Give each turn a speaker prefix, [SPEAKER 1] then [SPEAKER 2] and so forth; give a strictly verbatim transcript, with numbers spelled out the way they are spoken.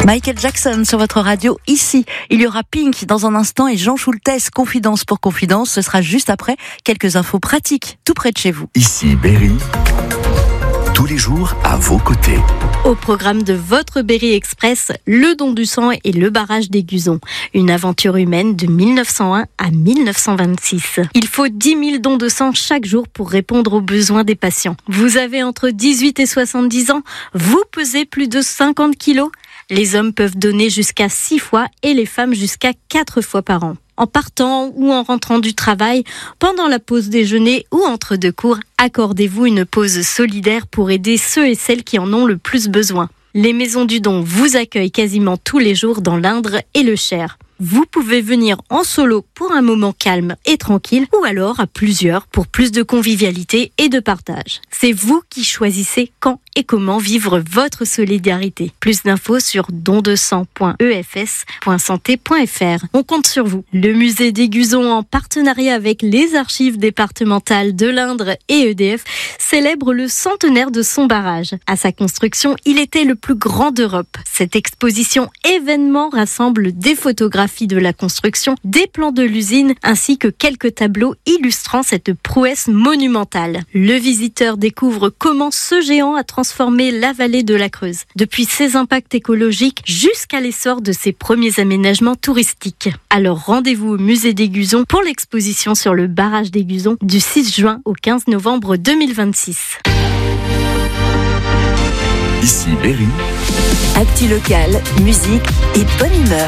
[SPEAKER 1] Michael Jackson sur votre radio ici. Il y aura Pink dans un instant et Jean Schultes, Confidence pour Confidence. Ce sera juste après quelques infos pratiques tout près de chez vous.
[SPEAKER 2] Ici Berry, tous les jours à vos côtés.
[SPEAKER 3] Au programme de votre Berry Express, le don du sang et le barrage des Guzons. Une aventure humaine de mille neuf cent un à mille neuf cent vingt-six. Il faut dix mille dons de sang chaque jour pour répondre aux besoins des patients. Vous avez entre dix-huit et soixante-dix ans, vous pesez plus de cinquante kilos. Les hommes peuvent donner jusqu'à six fois et les femmes jusqu'à quatre fois par an. En partant ou en rentrant du travail, pendant la pause déjeuner ou entre deux cours, accordez-vous une pause solidaire pour aider ceux et celles qui en ont le plus besoin. Les maisons du don vous accueillent quasiment tous les jours dans l'Indre et le Cher. Vous pouvez venir en solo pour un moment calme et tranquille ou alors à plusieurs pour plus de convivialité et de partage. C'est vous qui choisissez quand et comment vivre votre solidarité. Plus d'infos sur don de sang point e f s point santé point f r. On compte sur vous. Le musée des Guzons, en partenariat avec les archives départementales de l'Indre et E D F, célèbre le centenaire de son barrage. À sa construction, il était le plus grand d'Europe. Cette exposition événement rassemble des photographies de la construction, des plans de l'usine ainsi que quelques tableaux illustrant cette prouesse monumentale. Le visiteur découvre comment ce géant a transformé la vallée de la Creuse, depuis ses impacts écologiques jusqu'à l'essor de ses premiers aménagements touristiques. Alors rendez-vous au musée des Guzons pour l'exposition sur le barrage des Guzons du six juin au quinze novembre deux mille vingt-six.
[SPEAKER 2] Ici Berry.
[SPEAKER 1] Actu local, musique et bonne humeur.